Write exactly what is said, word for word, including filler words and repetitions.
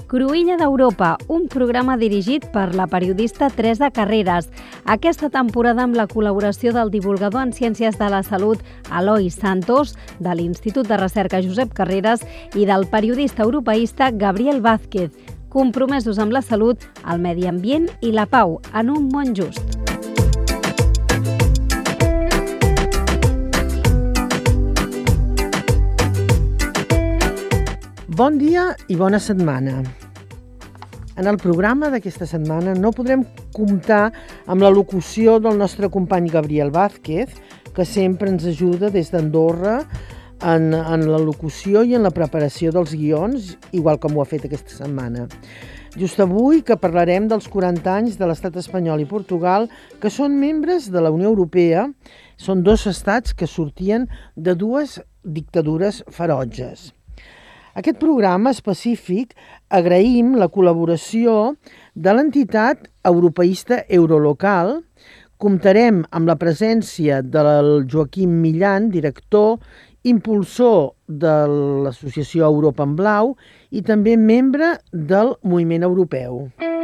Cruïlla d'Europa, un programa dirigit per la periodista Teresa Carreras. Aquesta temporada amb la col·laboració del divulgador en Ciències de la Salut Eloi Santos, de l'Institut de Recerca Josep Carreras i del periodista europeista Gabriel Vázquez, compromesos amb la salut, el medi ambient i la pau en un món just. Bon dia i bona setmana. En el programa d'aquesta setmana no podrem comptar amb la locució del nostre company Gabriel Vázquez, que sempre ens ajuda des d'Andorra en, en la locució i en la preparació dels guions, igual com ho ha fet aquesta setmana. Just avui que parlarem dels quaranta anys de l'estat espanyol i Portugal, que són membres de la Unió Europea, són dos estats que sortien de dues dictadures ferotges. Aquest programa específic agraïm la col·laboració de l'entitat europeista Eurolocal. Comptarem amb la presència del Joaquim Millan, director, impulsor de l'associació Europa en Blau i també membre del moviment europeu.